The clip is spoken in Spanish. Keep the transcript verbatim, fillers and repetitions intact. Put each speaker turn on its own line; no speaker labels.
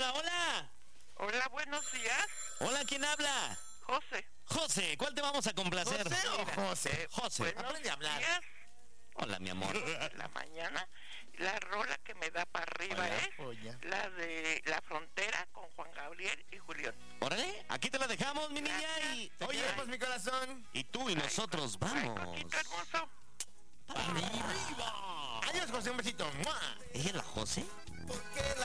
hola, hola.
Hola, buenos días.
Hola, ¿quién habla?
José.
José, ¿cuál te vamos a complacer?
¿José o
Mira,
José?
José.
Buenos
Aprende a hablar.
días.
Hola, mi amor.
En la mañana, la rola que me da para arriba
Hola.
es
Oye.
la de La Frontera con Juan Gabriel y Julián.
Órale, aquí te la dejamos, mi niña. Y,
Te
oye,
queremos, mi corazón.
y tú y nosotros
Ay,
vamos.
Coquito hermoso.
¡Arriba!
Adiós, José, un besito. ¡Mua!
¿Ella es la José?
Porque la